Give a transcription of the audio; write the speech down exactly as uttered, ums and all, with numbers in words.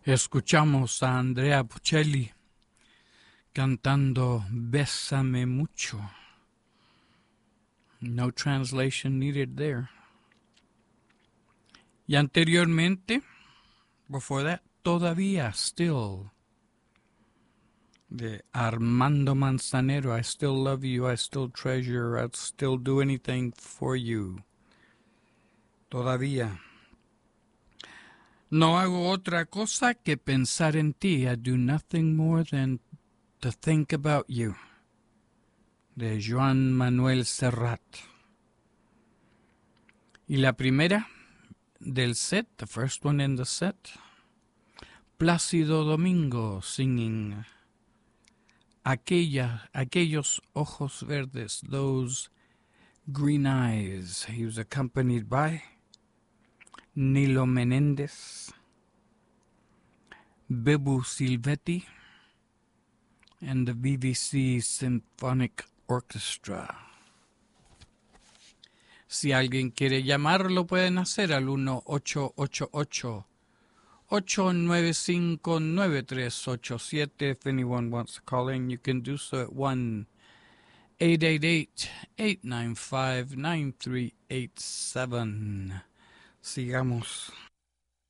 Escuchamos a Andrea Bocelli cantando Bésame mucho. No translation needed there. Y anteriormente, before that, Todavía, Still, de Armando Manzanero. I still love you, I still treasure, I'd still do anything for you. Todavía. No hago otra cosa que pensar en ti. I do nothing more than to think about you. De Joan Manuel Serrat. Y la primera del set, the first one in the set, Plácido Domingo singing Aquella, aquellos ojos verdes, those green eyes. He was accompanied by Nilo Menéndez, Bebu Silvetti, and the B B C Symphonic Orchestra. Si alguien quiere llamar, lo pueden hacer al uno ocho ocho ocho, ocho nueve cinco, nueve tres ocho siete. If anyone wants to call in, you can do so at one eight eight eight, eight nine five, nine three eight seven. Sigamos.